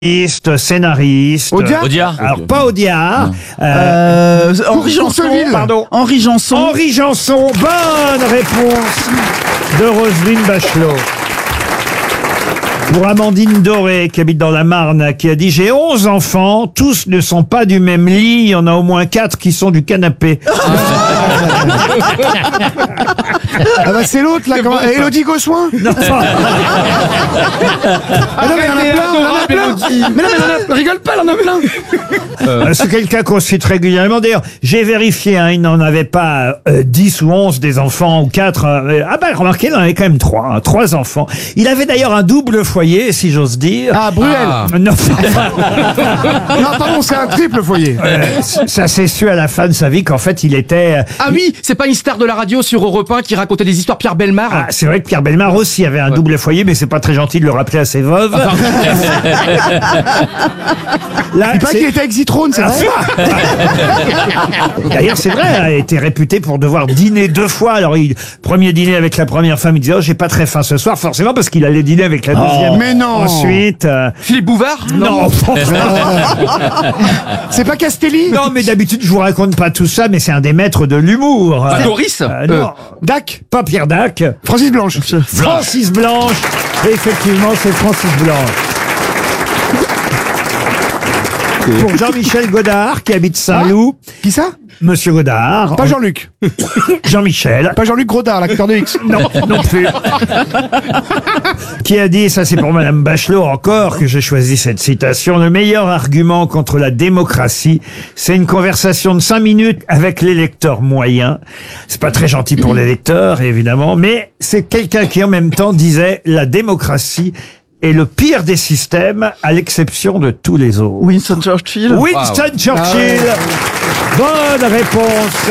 Scénariste. Audiard. Alors, pas Audiard. Henri Janson. Pardon. Henri Janson. Henri Janson. Bonne réponse de Roselyne Bachelot. Pour Amandine Doré, qui habite dans la Marne, qui a dit « J'ai 11 enfants, tous ne sont pas du même lit, il y en a au moins 4 qui sont du canapé. » Ah bah c'est l'autre là, comment... Élodie Gossuin. Non, Ah non mais il y en a plein. Mais non mais rigole pas, il en a plein. c'est quelqu'un qu'on cite régulièrement. D'ailleurs, j'ai vérifié, hein, il n'en avait pas 10 ou 11 des enfants, ou 4. Ah bah remarquez, il en avait quand même 3. 3 enfants. Il avait d'ailleurs un double foyer, si j'ose dire. Ah Bruel. Non, Non pardon, c'est un triple foyer. ça s'est su à la fin de sa vie qu'en fait il était... Ah oui, c'est pas une star de la radio sur Europe 1 qui racontait des histoires, Pierre Bellemare. Ah, c'est vrai que Pierre Bellemare aussi avait un double foyer, mais c'est pas très gentil de le rappeler à ses veuves. Là, Il paraît qu'il était avec Zitrone, c'est vrai. D'ailleurs, c'est vrai, il a été réputé pour devoir dîner 2 fois. Alors, premier dîner avec la première femme, il disait « Oh, j'ai pas très faim ce soir », forcément, parce qu'il allait dîner avec la deuxième. Mais non. Ensuite... Philippe Bouvard. Non, C'est pas Castelli. non, mais d'habitude, je vous raconte pas tout ça, mais c'est un des maîtres de l'humour. Doris. Non, Dac. pas Pierre Dac. Francis Blanche. Francis Blanche. Effectivement, c'est Francis Blanche. Pour Jean-Michel Godard, qui habite Saint-Loup. Qui ça? Monsieur Godard. Pas Jean-Luc. Jean-Michel. Pas Jean-Luc Grodard, l'acteur de X. Non, non plus. Qui a dit, ça c'est pour Madame Bachelot encore que j'ai choisi cette citation, le meilleur argument contre la démocratie, c'est une conversation de 5 minutes avec l'électeur moyen. C'est pas très gentil pour l'électeur, évidemment, mais c'est quelqu'un qui en même temps disait la démocratie est le pire des systèmes, à l'exception de tous les autres. Winston Churchill. Winston Churchill. Bonne réponse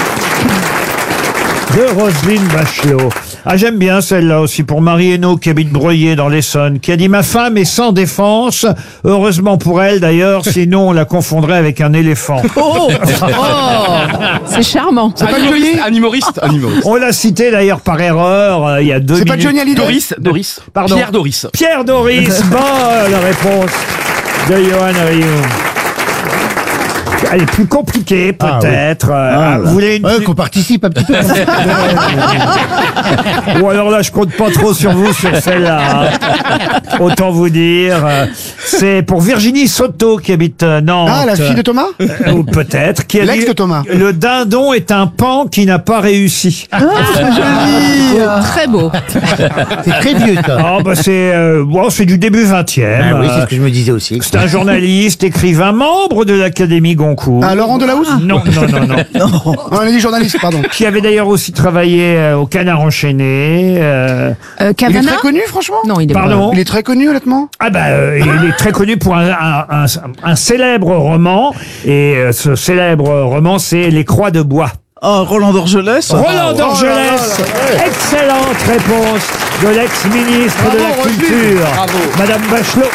de Roselyne Bachelot. Ah, j'aime bien celle-là aussi pour Marie Hainaut qui habite Breuillé dans l'Essonne, qui a dit « Ma femme est sans défense. Heureusement pour elle d'ailleurs, sinon on la confondrait avec un éléphant. » C'est charmant. C'est pas Johnny. Un humoriste. On l'a cité d'ailleurs par erreur il y a 2 C'est minutes. pas Johnny Hallyday. Doris. Pardon. Pierre Doris. Pierre Doris. Bonne réponse de Johan Rioux. Elle est plus compliquée, peut-être. Vous voulez une... qu'on participe un petit peu. Ou alors là, je compte pas trop sur vous sur celle-là. Autant vous dire. C'est pour Virginie Soto qui habite Nantes. Ah, la fille de Thomas. Ou peut-être. Qui a L'ex dit, de Thomas. Le dindon est un pan qui n'a pas réussi. Très beau. C'est très vieux, ça. Ah, bah c'est du début 20e. Oui, c'est ce que je me disais aussi. C'est un journaliste, écrivain, membre de l'Académie Goncourt. Ah, Laurent Delahousse. Non. On a dit journaliste, pardon. Qui avait d'ailleurs aussi travaillé au Canard enchaîné. Il est Cavana. très connu, franchement. Non, il est Pardon. Il est très connu, honnêtement. Ah bah, il est très connu pour un célèbre roman. Et ce célèbre roman, c'est Les Croix de Bois. Roland d'Orgelès. Roland d'Orgelès. Excellente réponse de l'ex-ministre de la Roselyne. Culture, Bravo. Madame Bachelot.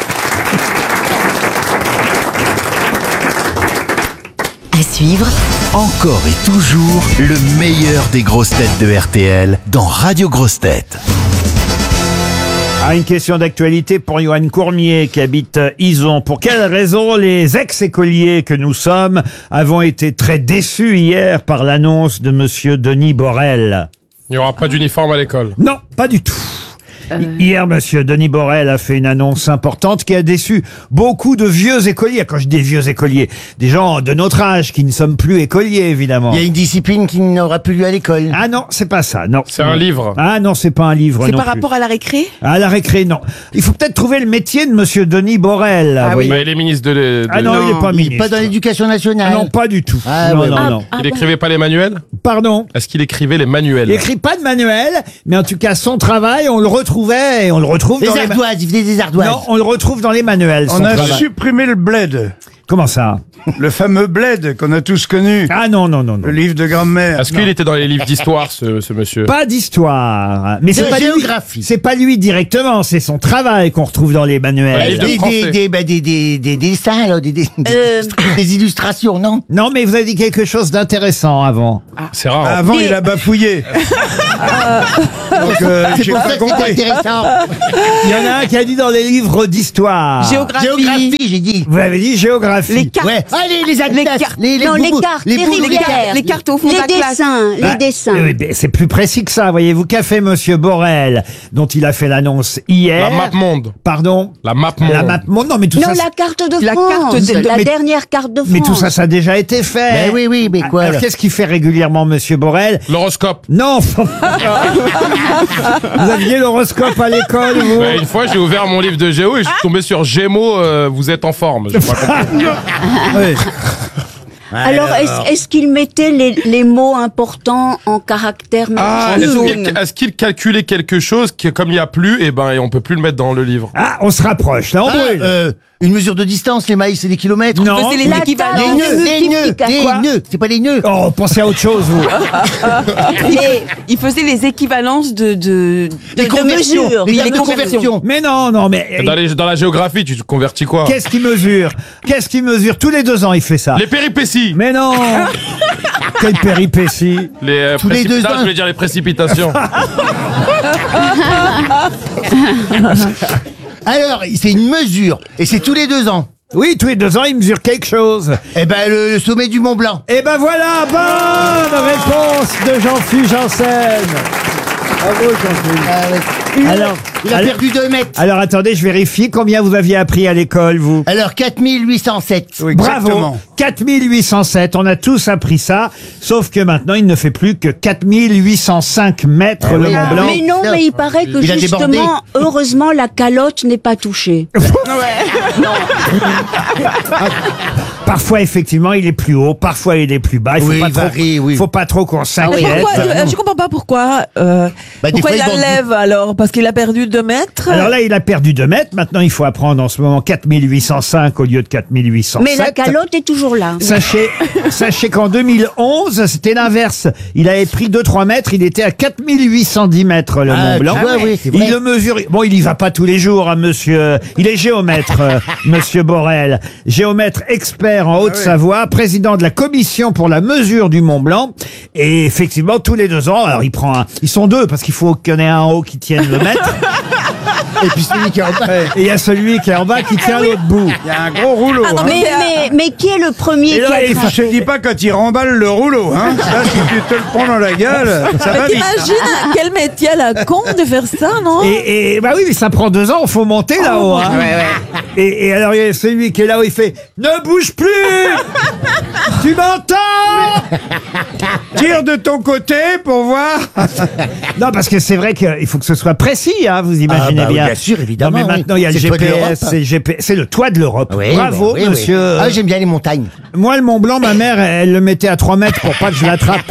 À suivre, Encore et toujours le meilleur des grosses têtes de RTL dans Radio Grosses Têtes. Ah, une question d'actualité pour Johan Courmier qui habite Ison. Pour quelle raison les ex-écoliers que nous sommes avons été très déçus hier par l'annonce de monsieur Denis Borel? Il n'y aura pas d'uniforme à l'école. Non, pas du tout. Hier, monsieur Denis Borel a fait une annonce importante qui a déçu beaucoup de vieux écoliers. Quand je dis vieux écoliers, des gens de notre âge qui ne sommes plus écoliers, évidemment. Il y a une discipline qui n'aura plus lieu à l'école. Ah non, c'est pas ça, non. C'est un livre. Ah non, c'est pas un livre C'est non par plus. rapport à la récré? À la récré, non. Il faut peut-être trouver le métier de monsieur Denis Borel. Ah vous oui. voyez. Mais il est ministre de... Ah non, il est pas Il ministre. est pas dans l'éducation nationale. Ah non, pas du tout. Ah non, ouais, non, ouais. non. Il écrivait pas les manuels? Pardon. Est-ce qu'il écrivait les manuels? Il écrit pas de manuel, mais en tout cas, son travail, on le retrouvait et on le retrouve Des dans les ardoises, il faisait des ardoises. Non, on le retrouve dans les manuels. On son a travail. supprimé le bled. Comment ça? Le fameux Bled qu'on a tous connu. Ah non. Le livre de grammaire. Est-ce qu'il était dans les livres d'histoire, ce monsieur? Pas d'histoire. Mais c'est De pas lui. géographie. C'est pas lui directement, c'est son travail qu'on retrouve dans les manuels. livre de français. Des dessins, là, des illustrations, non? Non, mais vous avez dit quelque chose d'intéressant avant. C'est rare. hein. Avant, il a bafouillé. Donc, C'est j'ai pour pas ça que c'est compris. intéressant. Il y en a un qui a dit dans les livres d'histoire. Géographie, j'ai dit. Vous avez dit géographie. Les cartes. Ouais. Allez, les atlas. Non, les cartes, les boules, rivières, les cartes au fond de la Les classe. dessins, les Ah, dessins. oui, mais c'est plus précis que ça, voyez-vous. Qu'a fait Monsieur Borrell, dont il a fait l'annonce hier. La map monde. Pardon. La map monde. La map monde. Non, mais tout Non, ça. la carte de La France, carte de- la mais- dernière carte de France. Mais tout ça, ça a déjà été fait. Ben oui, mais quoi, Alors, là? qu'est-ce qu'il fait régulièrement, Monsieur Borrell? L'horoscope. Non. Vous aviez l'horoscope à l'école, vous? Ouais, une fois, j'ai ouvert mon livre de géo et je suis tombé sur Gémeaux, vous êtes en forme. J'ai pas compris. Ouais. Alors, est-ce qu'il mettait les mots importants en caractères Ah, majuscules est-ce qu'il calculait quelque chose qui, comme il n'y a plus, et ben, on peut plus le mettre dans le livre? Ah, on se rapproche, là, on brûle. Une mesure de distance, les mailles, c'est des kilomètres. Non. Faisait les La équivalents. table. Quoi Les nœuds, c'est pas les nœuds. Oh, pensez à autre chose, vous. Il faisait les équivalences de Les conversions, mesures. les Les tables de conversions. conversion. Mais non, mais... Dans la géographie, tu te convertis quoi? Qu'est-ce qu'il mesure? Qu'est-ce qu'il mesure? Tous les 2 ans, il fait ça. Les péripéties. Mais non. Quelle péripétie. Les Tous les 2 ans. je veux dire les précipitations. Alors, c'est une mesure, et c'est tous les 2 ans. Oui, tous les 2 ans, il mesure quelque chose. Eh ben, le sommet du Mont Blanc. Et ben voilà, bonne réponse de Jean-Philippe Janssen. Bravo, Jean-Philippe. Alors, Il a perdu 2 mètres. alors attendez, je vérifie combien vous aviez appris à l'école, vous. Alors, 4807. Oui, Bravo, exactement. 4807, on a tous appris ça, sauf que maintenant il ne fait plus que 4805 mètres le oui. Mont Blanc. Mais non, mais il paraît que Il a débordé. justement, heureusement, la calotte n'est pas touchée. Parfois effectivement il est plus haut, parfois il est plus bas. Il faut Oui, pas il trop, varie, oui. faut pas trop qu'on Mais s'inquiète. pourquoi, je comprends pas pourquoi. Bah, des Pourquoi fois, il ils vendent- enlève alors? Parce qu'il a perdu 2 mètres? Alors là, il a perdu 2 mètres. Maintenant, il faut apprendre en ce moment 4805 au lieu de 4807. Mais la calotte est toujours là. Sachez qu'en 2011, c'était l'inverse. Il avait pris 2-3 mètres. Il était à 4810 mètres, le Mont Blanc. tu vois, oui, c'est vrai. Il le mesure. Bon, il y va pas tous les jours, hein, monsieur. Il est géomètre, monsieur Borrell. Géomètre expert en Haute-Savoie, président de la commission pour la mesure du Mont Blanc. Et effectivement, tous les 2 ans, alors il prend un, ils sont 2 parce qu'il faut qu'il y en ait un en haut qui tienne le mètre. Et puis celui qui est en bas. Et il y a celui qui est en bas qui tient l'autre bout. Il y a un gros rouleau. Ah non, hein. Mais qui est le premier Et là, qui a il faut- Je te dis pas quand il remballe le rouleau. Hein. Ça, si tu te le prends dans la gueule, ça va Mais vite. t'imagines quel métier à la con de faire ça, non? Et bah oui, mais ça prend 2 ans, faut monter là-haut. Hein. Et alors il y a celui qui est là-haut, il fait « Ne bouge plus. Tu m'entends ?» Tire de ton côté pour voir. Non, parce que c'est vrai qu'il faut que ce soit précis, hein, vous imaginez Ah bah oui, bien. bien sûr, évidemment, Non, mais oui. maintenant, il y a le C'est le toit de GPS, l'Europe. c'est le GPS, c'est le toit de l'Europe. Oui, Bravo, bah oui, oui. monsieur. Ah, j'aime bien les montagnes. Moi, le Mont Blanc, ma mère, elle le mettait à 3 mètres pour pas que je l'attrape.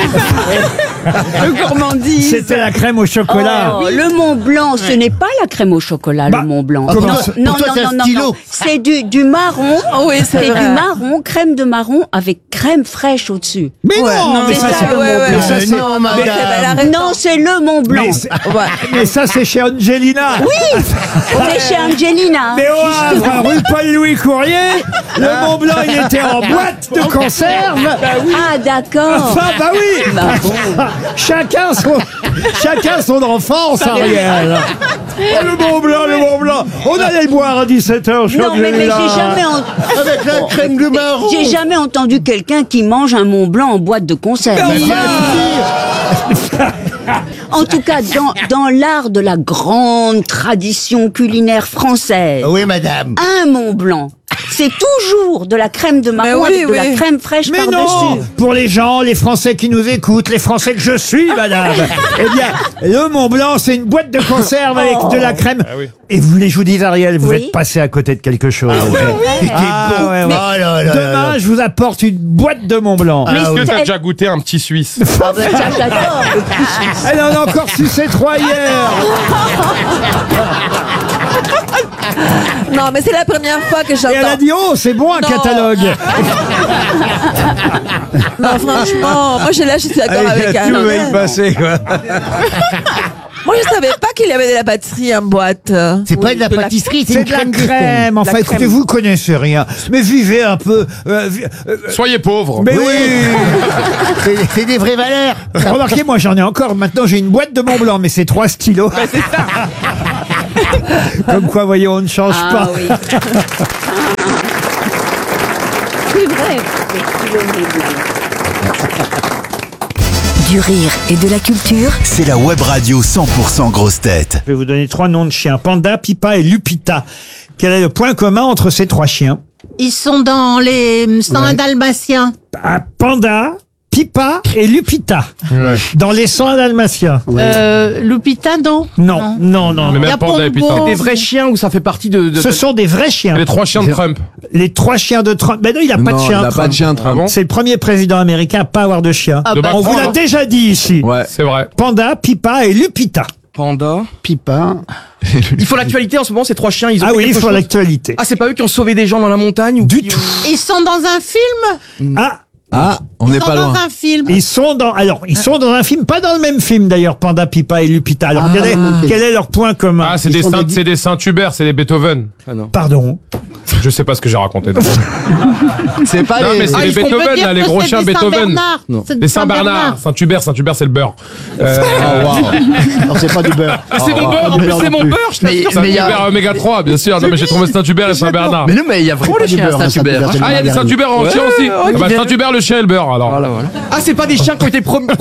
Le gourmandise. C'était la crème au chocolat. Oh, le Mont Blanc, ce n'est pas la crème au chocolat, Bah, le Mont Blanc. comment non, ça non, Pour toi, c'est un stylo. non. C'est du marron. Oh oui, c'est du vrai. marron, crème de marron avec crème fraîche au-dessus. Mais Ouais, non, mais c'est ça, ça, c'est le ouais, Mont ouais, Blanc. ouais. Mais ça, Non, madame. Non, c'est le Mont Blanc. mais ça, c'est chez Angelina. Oui, on est chez Angelina. Mais au Havre, rue Paul-Louis Courrier, le Mont Blanc, il était en boîte de conserve. Ah, d'accord. Enfin, bah oui. Bah bon. Chacun son enfance, Ariel. Oh, le Mont Blanc, le Mont Blanc. On allait le boire à 17h chez Non, mais Angelina. Avec la crème de marron. j'ai jamais entendu quelqu'un qui mange un Mont Blanc en boîte de conserve. En tout cas, dans l'art de la grande tradition culinaire française, Oui, madame. un Mont Blanc, c'est toujours de la crème de marron Mais oui, avec de la oui. crème fraîche Mais non, par-dessus. pour les gens, les Français qui nous écoutent, les Français que je suis, madame, eh bien, le Mont Blanc, c'est une boîte de conserve avec de la crème. Ah oui. Et vous voulez que je vous dise, Ariel, vous Oui. êtes passé à côté de quelque chose. Ah, bon. ouais, ouais. Oh là là là Demain, là. je vous apporte une boîte de Mont Blanc. Mais Est-ce que c'est- t'as déjà goûté un petit Suisse? Ah ben, ça, j'adore. le petit Suisse. Elle en a encore sucé 3 hier. Non, mais c'est la première fois que Et elle a j'entends. dit, oh, c'est bon un Non. catalogue. Non, franchement, moi, je suis d'accord avec Anne. passer, quoi. Moi, je savais pas qu'il y avait de la batterie en boîte. C'est pas de la pâtisserie, C'est de la crème. Enfin, La écoutez, crème. vous connaissez rien. Mais vivez un peu. Soyez pauvres. Mais oui. C'est des vraies valeurs. Remarquez, moi j'en ai encore. Maintenant j'ai une boîte de Mont Blanc, mais c'est 3 stylos. Comme quoi, voyez, on ne change pas. oui. C'est vrai. c'est stylo Mont Blanc. Du rire et de la culture. C'est la web radio 100% grosse tête. Je vais vous donner 3 noms de chiens. Panda, Pipa et Lupita. Quel est le point commun entre ces 3 chiens? Ils sont dans les 101 Dalmatiens. Panda, Pipa et Lupita. Dans les 101 Dalmatiens. Lupita, non. Non. Mais Y même a Panda et Pongo. Pita. Des vrais chiens ou ça fait partie de... Ce sont des vrais chiens. Les 3 chiens de Trump. Les 3 chiens de Trump. Ben non, il n'a pas de chien. il n'a pas Trump. de chien, Trump. Ah bon? C'est le premier président américain à pas avoir de chien. Ah De bah, On vous l'a Macron, déjà dit ici. Ouais. C'est vrai. Panda, Pipa et Lupita. Panda. Pipa. Ils font l'actualité en ce moment, ces 3 chiens. Ils ont Ah fait oui, il quelque faut chose. l'actualité. Ah, c'est pas eux qui ont sauvé des gens dans la montagne ou Du qui tout. ont- Ils sont dans un film. Ah, Ah, on n'est Ils sont pas dans loin. un film. ils sont dans un film, pas dans le même film d'ailleurs, Panda, Pipa et Lupita. Alors quel est leur point commun? Ah, c'est des Saint-Hubert, c'est des Beethoven. Ah non. Pardon. Je sais pas ce que j'ai raconté. C'est pas Non, mais les... c'est les on peut Beethoven, dire là, les que gros c'est chiens des Beethoven. Saint-Bernard. Non. C'est Les des Saint-Bernard. Saint-Hubert, c'est le beurre. Alors c'est pas du beurre. Ah, c'est mon beurre, en plus, c'est mon beurre, je t'assure. Saint-Hubert Oméga 3, bien sûr. Non, mais j'ai trouvé Saint-Hubert et Saint-Bernard. Mais non, mais il y a vraiment Pas des du chiens beurre, à Saint-Hubert. c'est Ah, il y a des Saint-Hubert en chien aussi. Ah bah, Saint-Hubert, le chien et le beurre, alors. Voilà, voilà. Ah, c'est pas des chiens qui ont été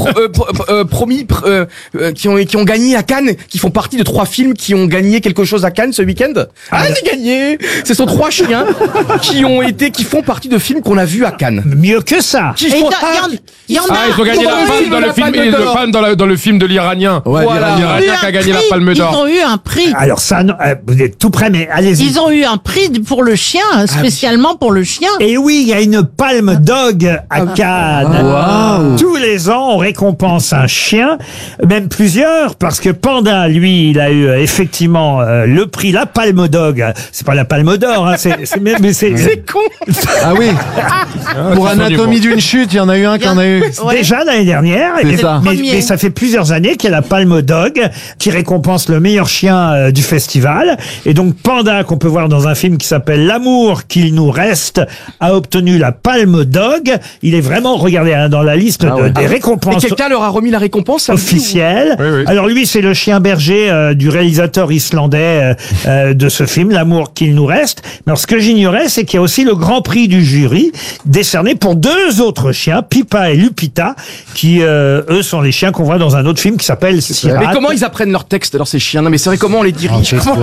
qui ont gagné à Cannes, qui font partie de 3 films qui ont gagné quelque chose à Cannes ce week-end. Ah, j'ai gagné! Ce sont 3 chiens qui font partie de films qu'on a vus à Cannes. Mieux que ça. Qui Et font, il y en a. Ah, ils ont gagné la palme dans le film, dans le film de l'Iranien. Ouais, Voilà. L'Iranien qui a gagné la palme d'or. Ils ont eu un prix. Alors ça, non, vous êtes tout près, mais allez-y. Ils ont eu un prix pour le chien, spécialement pour le chien. Et oui, il y a une palme dog à Cannes. Tous les ans, on récompense un chien, même plusieurs, parce que Panda, lui, il a eu effectivement le prix, la palme dog. C'est pas la palme d'or, hein, c'est con! Ah oui. Pour Anatomie d'une chute, il y en a eu un qui en a eu. Ouais. déjà l'année dernière. C'est ça. Mais ça fait plusieurs années qu'il y a la palme dog qui récompense le meilleur chien du festival. Et donc Panda, qu'on peut voir dans un film qui s'appelle L'amour qu'il nous reste, a obtenu la palme dog. Il est vraiment, regardez, hein, dans la liste des Et récompenses quelqu'un leur a remis la récompense à lui, officiel. Oui, oui. Alors lui, c'est le chien berger du réalisateur islandais de ce film, L'amour qu'il nous reste. Mais alors, ce que j'ignorais, c'est qu'il y a aussi le grand prix du jury, décerné pour 2 autres chiens, Pipa et Lupita, qui, eux, sont les chiens qu'on voit dans un autre film qui s'appelle Mais Sirat. comment ils apprennent leur texte, alors ces chiens? Non, mais c'est vrai, comment on les dirige? tais-toi.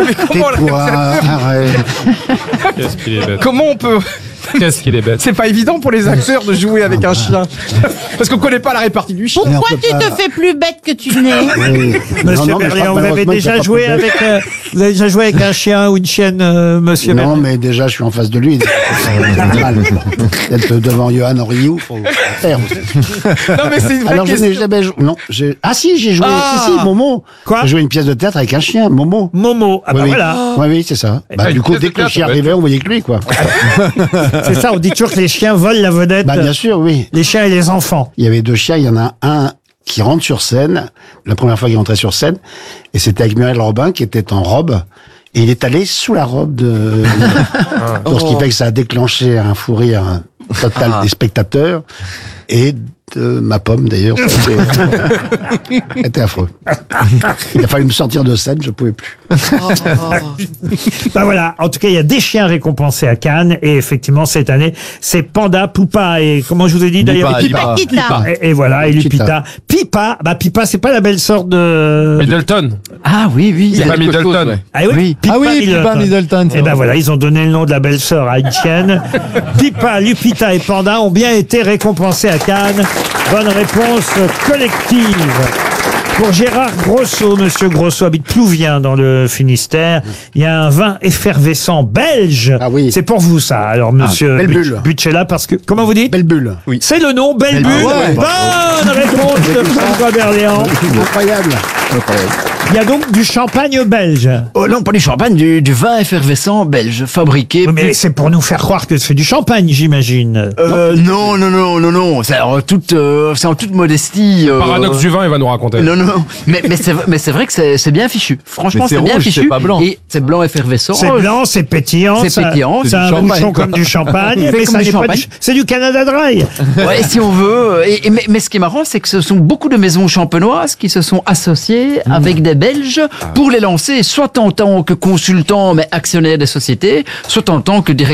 Arrête. Qu'est-ce qu'il est bête. Comment on peut... Qu'est-ce qu'il est bête. C'est pas évident pour les acteurs de jouer avec un chien. Parce qu'on connaît pas la répartie du chien. Pourquoi on peut tu pas- te fais plus bête que tu n'es? Oui. Monsieur Non, mais Berléand, vous avez malheureusement, il déjà fait pas joué plus bête. avec, vous avez déjà joué avec un chien ou une chienne, monsieur Non, Berléand? mais déjà, je suis en face de lui. C'est normal. Être devant Johan Rioux, faut faire. Non, mais c'est une vraie Alors, je question. n'ai jamais joué. Non, ah si, j'ai joué. Ah. Si, Momo. Quoi J'ai joué une pièce de théâtre avec un chien, Momo. Momo. Ah bah oui, voilà. Oui, oui, c'est ça. Bah, une du coup, pièce de dès que le théâtre, chien ouais. arrivait, on voyait que lui, quoi. C'est ça, on dit toujours que les chiens volent la vedette. Bah, bien sûr, oui. Les chiens et les enfants. Il y avait 2 chiens, il y en a un qui rentre sur scène, la première fois qu'il rentrait sur scène, et c'était avec Muriel Robin qui était en robe, et il est allé sous la robe de... Donc, ce qui fait que ça a déclenché un fou rire total des spectateurs, et de ma pomme d'ailleurs, c'était affreux. Il a fallu me sortir de scène, je pouvais plus. Bah voilà, en tout cas, il y a des chiens récompensés à Cannes, et effectivement, cette année, c'est Panda, Poupa, et comment je vous ai dit d'ailleurs, Pipa, Pipa. et voilà, et Lupita. Pipa, bah Pipa, c'est pas la belle sorte de... Middleton. Ah oui, oui. C'est pas Middleton. Ah oui, Oui. Pipa Ah oui, Pipa Middleton. Et ben voilà, ils ont donné le nom de la belle sœur à une chienne. Pipa, Lupita et Panda ont bien été récompensés à Cannes. Bonne réponse collective. Pour Gérard Grosso, monsieur Grosso habite Plouvien dans le Finistère. Il y a un vin effervescent belge. Ah oui. C'est pour vous ça. Alors monsieur Belle Bulle. Butchella, parce que, comment vous dites? Belle bulle. C'est le nom, Belle Bulle. Ouais. Bonne réponse de François Berléand. Incroyable. Il y a donc du champagne belge. Oh non, pas du champagne, du vin effervescent belge, fabriqué... Mais c'est pour nous faire croire que c'est du champagne, j'imagine. Non. C'est en toute modestie. Paradoxe du vin, il va nous raconter. Non. Mais c'est vrai que c'est bien fichu. Franchement, Mais c'est c'est bien rouge, fichu. c'est pas blanc. Et c'est blanc effervescent. C'est blanc, c'est pétillant. C'est pétillant. C'est un bouchon comme du champagne. Mais ça n'est pas c'est du Canada Dry. Ouais, si on veut. Mais ce qui est marrant, c'est que ce sont beaucoup de maisons champenoises qui se sont associées avec des Belges pour les lancer, soit en tant que consultants, mais actionnaires des sociétés, soit en tant que directeurs